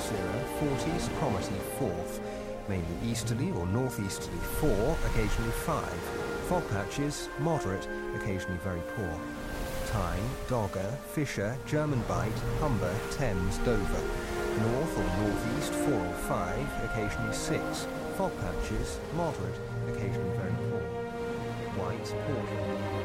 Cirrus 40s, Cromarty 4th, mainly easterly or northeasterly 4, occasionally 5. Fog patches, moderate, occasionally very poor. Tyne, Dogger, Fisher, German Bight, Humber, Thames, Dover. North or northeast 4 or 5, occasionally 6. Fog patches, moderate, occasionally very poor. White, Portland.